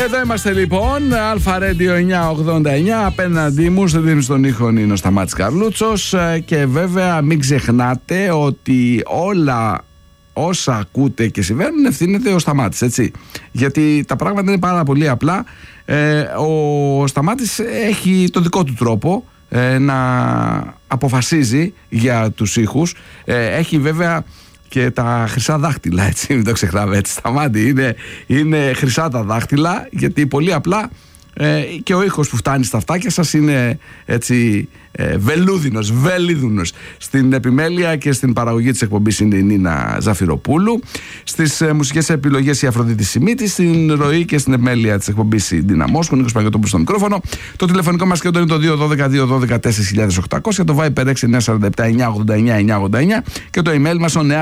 Εδώ είμαστε λοιπόν, Αλφα Radio 989. Απέναντί μου, στη δίνη στον ήχο είναι ο Σταμάτης Καρλούτσος. Και βέβαια μην ξεχνάτε ότι όλα όσα ακούτε και συμβαίνουν ευθύνεται ο Σταμάτης, έτσι. Γιατί τα πράγματα είναι πάρα πολύ απλά. Ο Σταμάτης έχει το δικό του τρόπο να αποφασίζει για τους ήχους. Έχει βέβαια και τα χρυσά δάχτυλα, έτσι, μην το ξεχνάμε, έτσι, Σταμάτη, είναι χρυσά τα δάχτυλα, γιατί πολύ απλά και ο ήχος που φτάνει στα αυτάκια σας είναι έτσι βελούδινος. Στην επιμέλεια και στην παραγωγή της εκπομπής είναι η Νίνα Ζαφυροπούλου. Στις μουσικές επιλογές η Αφροδίτη Σιμίτη. Στην ροή και στην επιμέλεια της εκπομπής η Ντίνα Μόσκου. Νίκος Παγιωτόπουλος στο μικρόφωνο. Το τηλεφωνικό μας κέντρο είναι το 212-212-4800. Το Viber 6947-989-989. Και το email μας on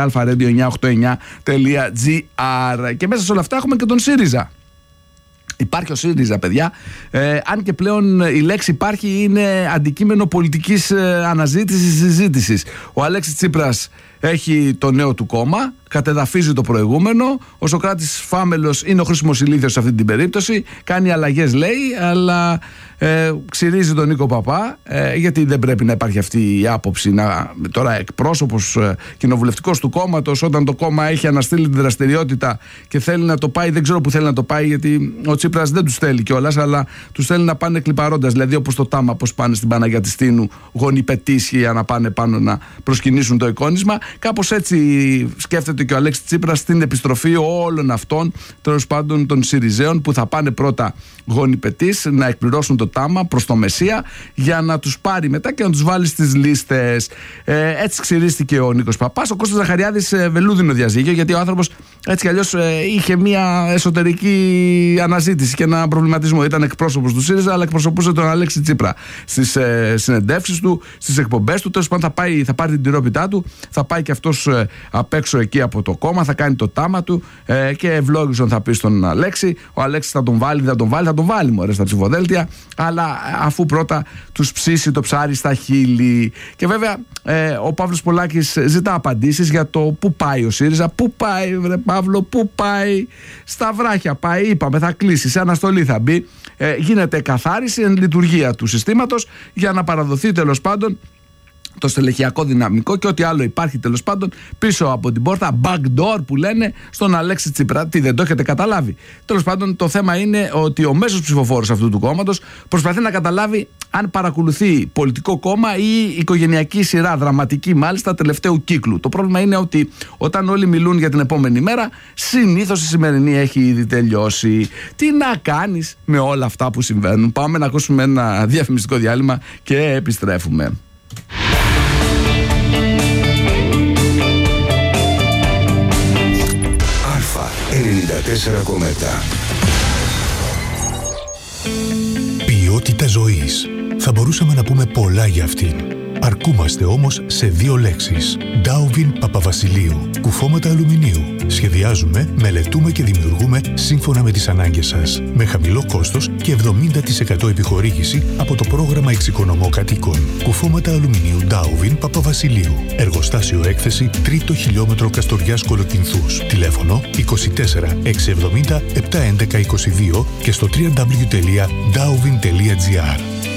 air@alpha-radio989.gr. Και μέσα σε όλα αυτά έχουμε και τον ΣΥΡΙΖΑ. Υπάρχει ο ΣΥΡΙΖΑ, παιδιά. Αν και πλέον η λέξη υπάρχει, είναι αντικείμενο πολιτικής αναζήτησης, συζήτησης. Ο Αλέξης Τσίπρας έχει το νέο του κόμμα, κατεδαφίζει το προηγούμενο. Ο Σωκράτης Φάμελος είναι ο χρήσιμος ηλίθιος σε αυτή την περίπτωση. Κάνει αλλαγές, λέει, αλλά ξυρίζει τον Νίκο Παπά, γιατί δεν πρέπει να υπάρχει αυτή η άποψη. Τώρα εκπρόσωπος κοινοβουλευτικός του κόμματος, όταν το κόμμα έχει αναστείλει την δραστηριότητα και θέλει να το πάει, δεν ξέρω που θέλει να το πάει, γιατί ο Τσίπρας δεν τους θέλει κιόλας, αλλά τους θέλει να πάνε κλιπαρώντας. Δηλαδή, όπως το Τάμα, πώς πάνε στην Παναγία της Τίνου, γονιπετήσια για να πάνε πάνω να προσκυνήσουν το εικόνισμα. Κάπως έτσι σκέφτεται και ο Αλέξης Τσίπρας στην επιστροφή όλων αυτών, τέλος πάντων των ΣΥΡΙΖαίων, που θα πάνε πρώτα γονιπετής να εκπληρώσουν το Τάμα προς το Μεσσία, για να τους πάρει μετά και να τους βάλει στις λίστες. Έτσι ξυρίστηκε ο Νίκος Παπάς. Ο Κώστας Ζαχαριάδης βελούδινο διαζύγιο, γιατί ο άνθρωπος έτσι κι αλλιώς είχε μια εσωτερική αναζήτηση και ένα προβληματισμό. Ήταν εκπρόσωπος του ΣΥΡΙΖΑ, αλλά εκπροσωπούσε τον Αλέξη Τσίπρα στις συνεντεύξεις του, στις εκπομπές του. Τέλος πάντων θα πάρει την τυρόπιτά του, θα πάει και αυτός απ' έξω εκεί από το κόμμα, θα κάνει το Τάμα του και ευλόγησον θα πει στον Αλέξη. Ο Αλέξης θα τον βάλει μωρέ στα ψηφοδέλτια, αλλά αφού πρώτα τους ψήσει το ψάρι στα χείλη. Και βέβαια ο Παύλος Πολάκης ζητά απαντήσεις για το πού πάει ο ΣΥΡΙΖΑ. Πού πάει, βρε Παύλο, πού πάει? Στα βράχια πάει, είπαμε, θα κλείσει, σε αναστολή θα μπει. Γίνεται καθάριση εν λειτουργία του συστήματος για να παραδοθεί τέλος πάντων το στελεχειακό δυναμικό και ό,τι άλλο υπάρχει τέλος πάντων πίσω από την πόρτα, backdoor που λένε, στον Αλέξη Τσίπρα. Τι, δεν το έχετε καταλάβει? Τέλος πάντων, το θέμα είναι ότι ο μέσος ψηφοφόρος αυτού του κόμματος προσπαθεί να καταλάβει αν παρακολουθεί πολιτικό κόμμα ή οικογενειακή σειρά, δραματική μάλιστα, τελευταίου κύκλου. Το πρόβλημα είναι ότι όταν όλοι μιλούν για την επόμενη μέρα, συνήθως η σημερινή έχει ήδη τελειώσει. Τι να κάνεις με όλα αυτά που συμβαίνουν? Πάμε να ακούσουμε ένα διαφημιστικό διάλειμμα και επιστρέφουμε. Αλφα 94,7. Ποιότητα ζωής. Θα μπορούσαμε να πούμε πολλά για αυτήν. Αρκούμαστε όμως σε δύο λέξεις. Ντάουβιν Παπαβασιλείου. Κουφώματα αλουμινίου. Σχεδιάζουμε, μελετούμε και δημιουργούμε σύμφωνα με τις ανάγκες σας. Με χαμηλό κόστος και 70% επιχορήγηση από το πρόγραμμα Εξοικονομώ Κατοίκων. Κουφώματα αλουμινίου Ντάουβιν Παπαβασιλείου. Εργοστάσιο έκθεση 3ο χιλιόμετρο Καστοριάς Κολοκυνθούς. Τηλέφωνο 24 670 711 22 και στο www.dauvin.gr.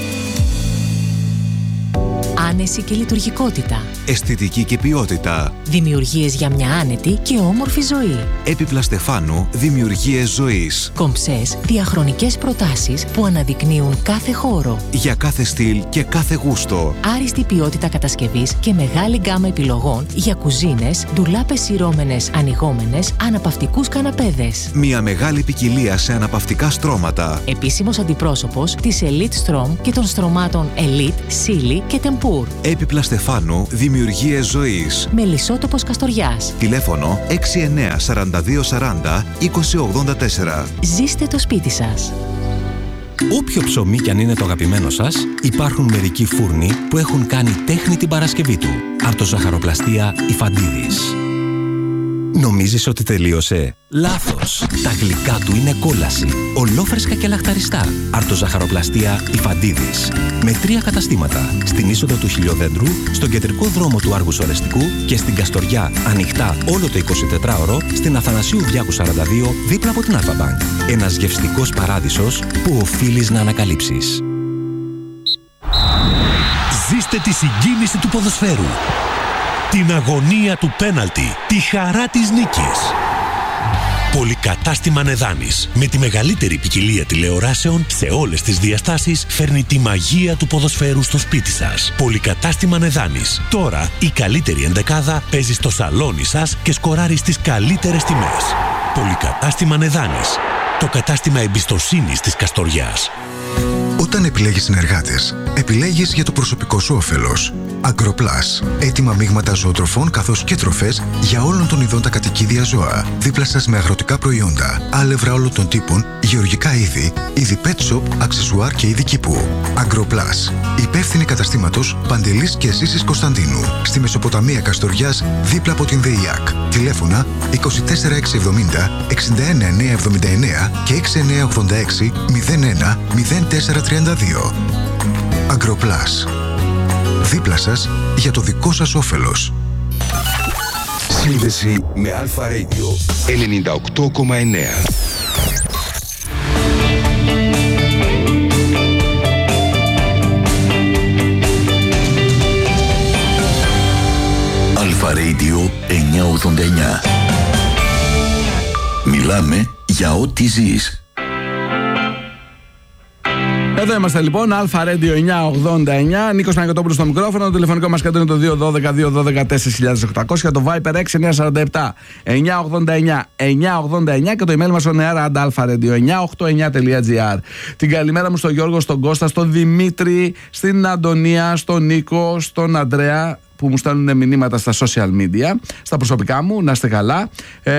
Άνεση και λειτουργικότητα. Αισθητική και ποιότητα. Δημιουργίες για μια άνετη και όμορφη ζωή. Έπιπλα Στεφάνου, δημιουργίες ζωής. Κομψές, διαχρονικές προτάσεις που αναδεικνύουν κάθε χώρο. Για κάθε στυλ και κάθε γούστο. Άριστη ποιότητα κατασκευής και μεγάλη γκάμα επιλογών για κουζίνες, ντουλάπες σειρώμενες, ανοιγόμενες, αναπαυτικούς καναπέδες. Μια μεγάλη ποικιλία σε αναπαυτικά στρώματα. Επίσημος αντιπρόσωπος της Elite Strom και των στρωμάτων Elite, Silly και Tempur. Έπιπλα Στεφάνου, δημιουργίες ζωής. Μελισσότοπος Καστοριάς. Τηλέφωνο 69 42 40 20 84. Ζήστε το σπίτι σας. Όποιο ψωμί κι αν είναι το αγαπημένο σας, υπάρχουν μερικοί φούρνοι που έχουν κάνει τέχνη την Παρασκευή του. Αρτοζαχαροπλαστεία Ιφαντίδης. Νομίζεις ότι τελείωσε? Λάθος. Τα γλυκά του είναι κόλαση. Ολόφρεσκα και λαχταριστά. Αρτοζαχαροπλαστεία Ιφαντίδης. Με 3 καταστήματα. Στην είσοδο του Χιλιοδέντρου, στον κεντρικό δρόμο του Άργους Ορεστικού και στην Καστοριά, ανοιχτά όλο το 24ωρο, στην Αθανασίου Διάκου 42, δίπλα από την Αλφα Bank. Ένας γευστικός παράδεισος που οφείλεις να ανακαλύψεις. Ζήστε τη συγκίνηση του ποδοσφαίρου, την αγωνία του πέναλτι, τη χαρά της νίκης. Πολυκατάστημα Νεδάνης, με τη μεγαλύτερη ποικιλία τηλεοράσεων σε όλες τις διαστάσεις, φέρνει τη μαγεία του ποδοσφαίρου στο σπίτι σας. Πολυκατάστημα Νεδάνης. Τώρα η καλύτερη ενδεκάδα παίζει στο σαλόνι σας και σκοράρει στις καλύτερες τιμές. Πολυκατάστημα Νεδάνης. Το κατάστημα εμπιστοσύνης της Καστοριάς. Όταν επιλέγεις συνεργάτες, επιλέγεις για το προσωπικό σου όφελος. Agroplus. Έτοιμα μείγματα ζωοτροφών καθώς και τροφές για όλων των ειδών τα κατοικίδια ζώα. Δίπλα σας με αγροτικά προϊόντα, άλευρα όλων των τύπων, γεωργικά είδη, είδη pet shop, αξεσουάρ και είδη κήπου. Agroplus. Υπεύθυνη καταστήματος Παντελής και Σύσης Κωνσταντίνου. Στη Μεσοποταμία Καστοριάς, δίπλα από την ΔΕΙΑΚ. Τηλέφωνα 24670 61979 και 6986 01 0432. Agroplus. Δίπλα σας για το δικό σας όφελος. Σύνδεση με Αλφα Radio 98,9. Αλφα Radio 989. Μιλάμε για ό,τι ζεις. Εδώ είμαστε λοιπόν, Αλφα Radio 989. Νίκος Παναγιωτόπουλος στο μικρόφωνο. Το τηλεφωνικό μας κέντρο είναι το 212-212-4800. Το Viper 6947 989 989 και το email μας on air @alfaradio989.gr. Την καλημέρα μου στον Γιώργο, στον Κώστα, στον Δημήτρη, στην Αντωνία, στον Νίκο, στον Αντρέα, που μου στέλνουν μηνύματα στα social media, στα προσωπικά μου, να είστε καλά.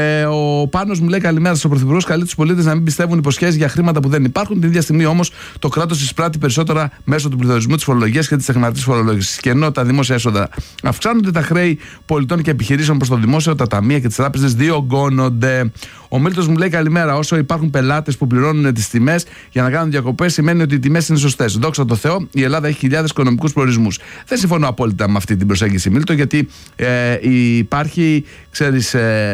Ο Πάνος μου λέει καλημέρα στον Πρωθυπουργό. Καλεί τους πολίτες να μην πιστεύουν υποσχέσεις για χρήματα που δεν υπάρχουν. Την ίδια στιγμή όμως το κράτος εισπράττει περισσότερα μέσω του πληθωρισμού, της φορολογίας και της τεχνητής φορολόγησης. Και ενώ τα δημόσια έσοδα αυξάνονται, τα χρέη πολιτών και επιχειρήσεων προς το δημόσιο, τα ταμεία και τις τράπεζες διωγγώνονται. Ο Μίλτος μου λέει καλημέρα. Όσο υπάρχουν πελάτες που πληρώνουν τις τιμές για να κάνουν διακοπές, σημαίνει ότι οι τιμές είναι σωστές. Δόξα τω Θεώ, η Ελλάδα έχει χιλιάδες οικονομικούς προορισμούς. Δεν συμφωνώ απόλυτα με αυτή την προσέγγιση, Μίλτο, γιατί υπάρχει, ξέρεις,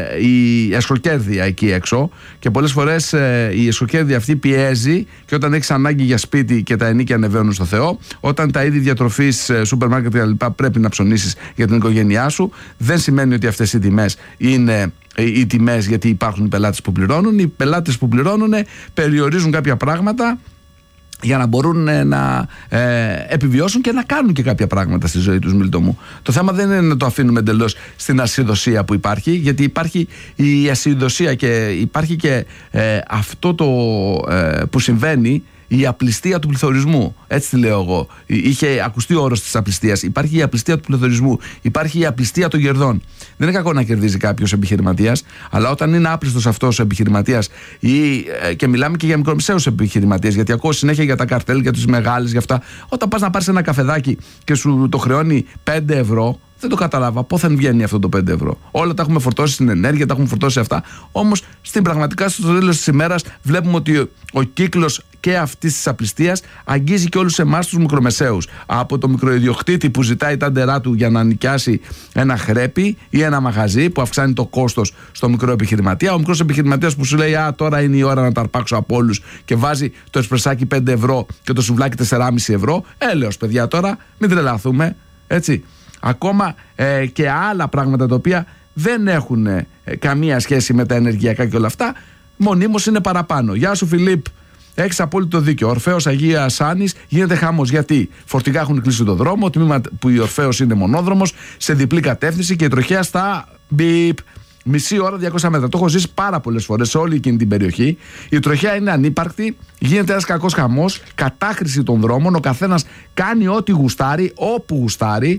η εσχροκέρδεια εκεί έξω και πολλές φορές η εσχροκέρδεια αυτή πιέζει, και όταν έχεις ανάγκη για σπίτι και τα ενίκια ανεβαίνουν στο Θεό, όταν τα είδη διατροφής, σούπερ μάρκετ κλπ. Πρέπει να ψωνίσεις για την οικογένειά σου, δεν σημαίνει ότι αυτές οι τιμές είναι οι τιμές γιατί υπάρχουν οι πελάτες που πληρώνουν. Οι πελάτες που πληρώνουν περιορίζουν κάποια πράγματα για να μπορούν να επιβιώσουν και να κάνουν και κάποια πράγματα στη ζωή τους, Μίλτο μου. Το θέμα δεν είναι να το αφήνουμε εντελώς στην ασυδοσία που υπάρχει, γιατί υπάρχει η ασυδοσία και υπάρχει και αυτό το που συμβαίνει, η απληστία του πληθωρισμού. Έτσι τη λέω εγώ. Είχε ακουστεί ο όρος της απληστίας. Υπάρχει η απληστία του πληθωρισμού. Υπάρχει η απληστία των κερδών. Δεν είναι κακό να κερδίζει κάποιος επιχειρηματίας, αλλά όταν είναι άπλιστος αυτός ο επιχειρηματίας, και μιλάμε και για μικρομεσαίους επιχειρηματίες, γιατί ακούω συνέχεια για τα καρτέλ, για τους μεγάλες, για αυτά. Όταν πας να πάρεις ένα καφεδάκι και σου το χρεώνει 5 ευρώ, δεν το κατάλαβα. Πόθεν βγαίνει αυτό το 5 ευρώ. Όλα τα έχουμε φορτώσει στην ενέργεια, τα έχουμε φορτώσει αυτά. Όμως στην πραγματικά, στο τέλος της ημέρας, βλέπουμε ότι ο κύκλος και αυτής της απληστίας αγγίζει και όλους εμάς τους μικρομεσαίους. Από το μικροϊδιοκτήτη που ζητάει τα ντερά του για να νοικιάσει ένα χρέπι ή ένα μαγαζί, που αυξάνει το κόστος στο μικρό επιχειρηματία. Ο μικρός επιχειρηματίας που σου λέει τώρα είναι η ώρα να τα αρπάξω από όλους, και βάζει το εσπρεσάκι 5 ευρώ και το σουβλάκι 4,5 ευρώ. Έλεος, παιδιά, τώρα μην τρελαθούμε. Έτσι. Ακόμα και άλλα πράγματα τα οποία δεν έχουν καμία σχέση με τα ενεργειακά και όλα αυτά, μονίμως είναι παραπάνω. Γεια σου, Φιλίπ. Έχεις απόλυτο δίκιο. Ορφέως Αγίας Άνης γίνεται χαμός. Γιατί φορτηγά έχουν κλείσει το δρόμο, τμήμα που η Ορφέως είναι μονόδρομος, σε διπλή κατεύθυνση, και η τροχέα στα μπιπ. Μισή ώρα 200 μέτρα. Το έχω ζήσει πάρα πολλές φορές σε όλη εκείνη την περιοχή. Η τροχέα είναι ανύπαρκτη, γίνεται ένας κακός χαμός, κατάχρηση των δρόμων. Ο καθένας κάνει ό,τι γουστάρει, όπου γουστάρει.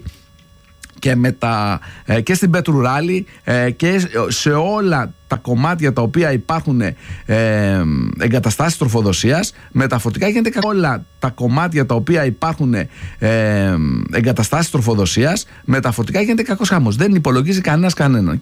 Και στην Πετρουράλη και σε όλα τα κομμάτια τα οποία υπάρχουν εγκαταστάσεις τροφοδοσίας, με τα φορτικά γίνεται όλα τα κομμάτια τα οποία υπάρχουν εγκαταστάσεις τροφοδοσίας, με τα φορτικά γίνεται κακός χαμός. Δεν υπολογίζει κανένας κανέναν.